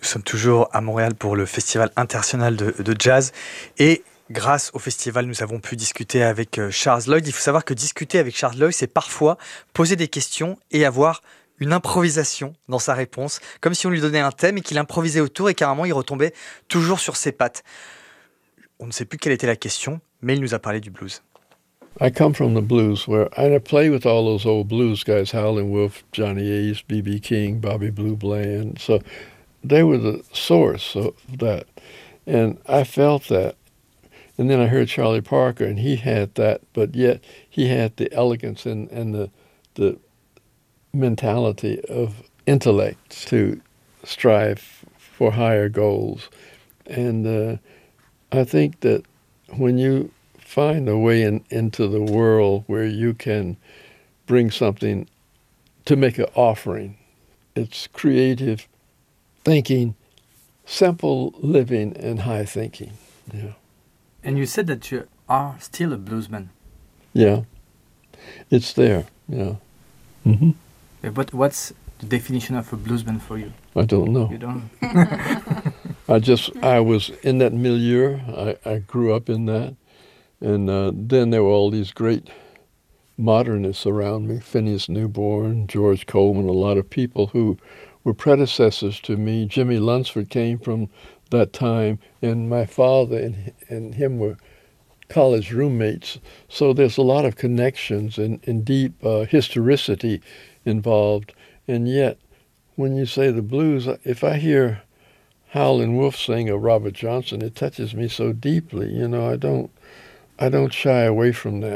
Nous sommes toujours à Montréal pour le Festival international de jazz et grâce au festival, nous avons pu discuter avec Charles Lloyd. Il faut savoir que discuter avec Charles Lloyd, c'est parfois poser des questions et avoir une improvisation dans sa réponse, comme si on lui donnait un thème et qu'il improvisait autour et qu'à un moment, il retombait toujours sur ses pattes. On ne sait plus quelle était la question, mais il nous a parlé du blues. I come from the blues and I play with all those old blues guys, Howlin' Wolf, Johnny Ace, B.B. King, Bobby Blue Bland. So they were the source of that. And I felt that. And then I heard Charlie Parker, and he had that, but yet he had the elegance and the mentality of intellect to strive for higher goals. And I think that when you find a way into the world where you can bring something to make an offering, it's creative thinking, simple living, and high thinking. Yeah. And you said that you are still a bluesman. Yeah. It's there. Yeah. Mm-hmm. But what's the definition of a bluesman for you? I don't know. You don't? I was in that milieu. I grew up in that. And then there were all these great modernists around me, Phineas Newborn, George Coleman, a lot of people who were predecessors to me. Jimmy Lunsford came from that time, and my father and him were college roommates. So there's a lot of connections and deep historicity involved. And yet, when you say the blues, if I hear Howlin' Wolf sing or Robert Johnson, it touches me so deeply. You know, I don't shy away from that.